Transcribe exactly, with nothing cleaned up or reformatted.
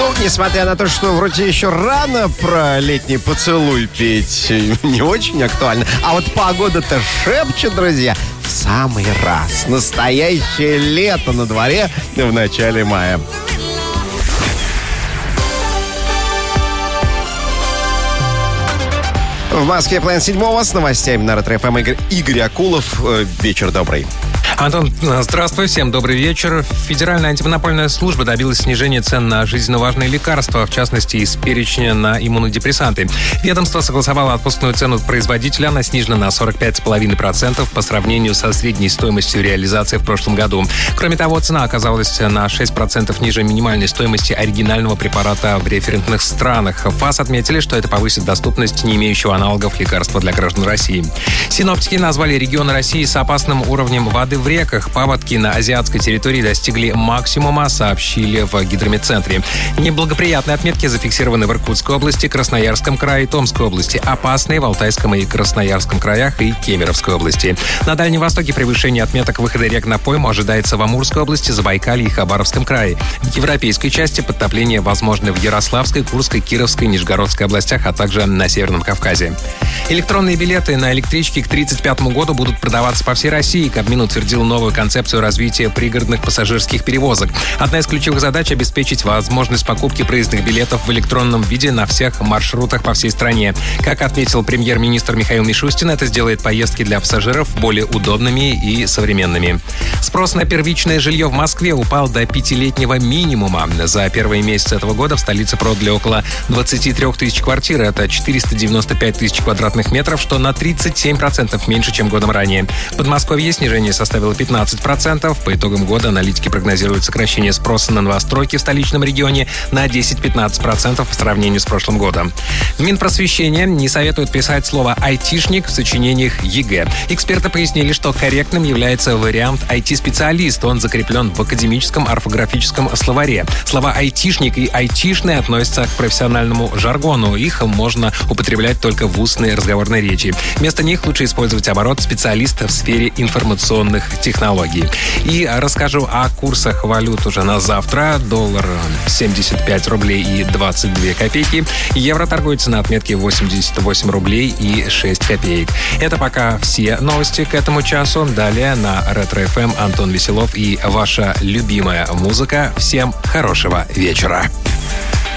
Ну, несмотря на то, что вроде еще рано про летний поцелуй петь, не очень актуально. А вот погода-то шепчет, друзья, в самый раз. Настоящее лето на дворе в начале мая. В Москве половина седьмого с новостями на Ретро-ФМ Игорь, Игорь Акулов. Вечер добрый. Антон, здравствуй, всем добрый вечер. Федеральная антимонопольная служба добилась снижения цен на жизненно важные лекарства, в частности, из перечня на иммунодепрессанты. Ведомство согласовало отпускную цену производителя, она снижена на сорок пять целых пять десятых процента по сравнению со средней стоимостью реализации в прошлом году. Кроме того, цена оказалась на шесть процентов ниже минимальной стоимости оригинального препарата в референтных странах. ФАС отметили, что это повысит доступность не имеющего аналогов лекарства для граждан России. Синоптики назвали регионы России с опасным уровнем воды в реках. Паводки на азиатской территории достигли максимума, сообщили в гидрометцентре. Неблагоприятные отметки зафиксированы в Иркутской области, Красноярском крае и Томской области. Опасные в Алтайском и Красноярском краях и Кемеровской области. На Дальнем Востоке превышение отметок выхода рек на пойму ожидается в Амурской области, Забайкалье и Хабаровском крае. В европейской части подтопление возможно в Ярославской, Курской, Кировской, Нижегородской областях, а также на Северном Кавказе. Электронные билеты на электрички к тридцать пятому году будут продаваться по всей России. Кабмин утвердил новую концепцию развития пригородных пассажирских перевозок. Одна из ключевых задач — обеспечить возможность покупки проездных билетов в электронном виде на всех маршрутах по всей стране. Как отметил премьер-министр Михаил Мишустин, это сделает поездки для пассажиров более удобными и современными. Спрос на первичное жилье в Москве упал до пятилетнего минимума. За первые месяцы этого года в столице продали около двадцать три тысячи квартир. Это четыреста девяносто пять тысяч квадратных метров, что на тридцать семь процентов меньше, чем годом ранее. В Подмосковье снижение составило пятнадцать процентов. По итогам года аналитики прогнозируют сокращение спроса на новостройки в столичном регионе на десять-пятнадцать процентов по сравнению с прошлым годом. В Минпросвещении не советуют писать слово «айтишник» в сочинениях ЕГЭ. Эксперты пояснили, что корректным является вариант «ай ти-специалист». Он закреплен в академическом орфографическом словаре. Слова «айтишник» и «айтишный» относятся к профессиональному жаргону. Их можно употреблять только в устной разговорной речи. Вместо них лучше использовать оборот «специалист в сфере информационных технологий». И расскажу о курсах валют уже на завтра. Доллар семьдесят пять рублей и двадцать две копейки. Евро торгуется на отметке восемьдесят восемь рублей и шесть копеек. Это пока все новости к этому часу. Далее на Ретро-ФМ Антон Веселов и ваша любимая музыка. Всем хорошего вечера.